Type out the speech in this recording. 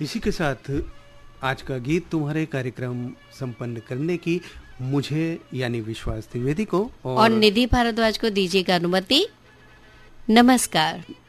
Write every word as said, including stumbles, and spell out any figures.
इसी के साथ आज का गीत तुम्हारे कार्यक्रम संपन्न करने की मुझे यानी विश्वास द्विवेदी को और, और निधि भारद्वाज को दीजिएगा अनुमति। नमस्कार।